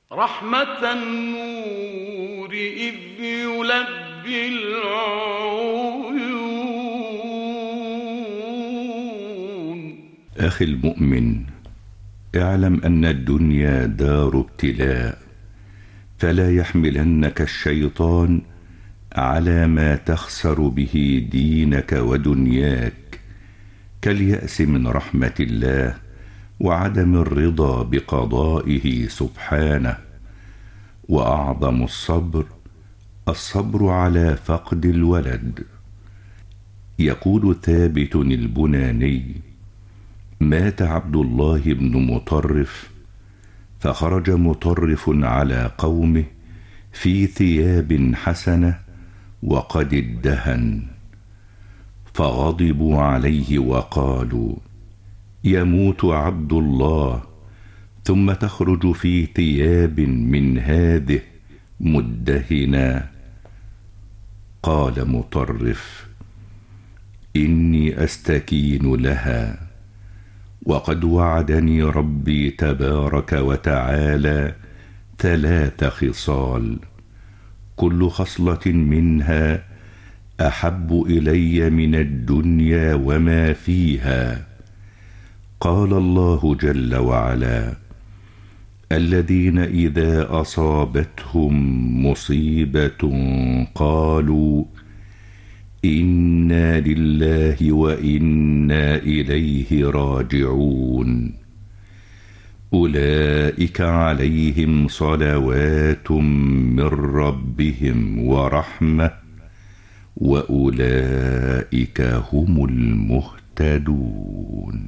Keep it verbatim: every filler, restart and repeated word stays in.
رحمة النور إذ يلبي العيون. أخي المؤمن، اعلم أن الدنيا دار ابتلاء، فلا يحملنك الشيطان على ما تخسر به دينك ودنياك، كاليأس من رحمة الله وعدم الرضا بقضائه سبحانه. وأعظم الصبر الصبر على فقد الولد. يقول ثابت البناني: مات عبد الله بن مطرف، فخرج مطرف على قومه في ثياب حسنة وقد ادهن، فغضبوا عليه وقالوا: يموت عبد الله ثم تخرج في ثياب من هذه مدهنا. قال مطرف: إني أستكين لها، وقد وعدني ربي تبارك وتعالى ثلاث خصال، كل خصلة منها أحب إلي من الدنيا وما فيها. قال الله جل وعلا: الذين إذا أصابتهم مصيبة قالوا إنا لله وإنا إليه راجعون، أولئك عليهم صلوات من ربهم ورحمة، وأولئك هم المهتدون.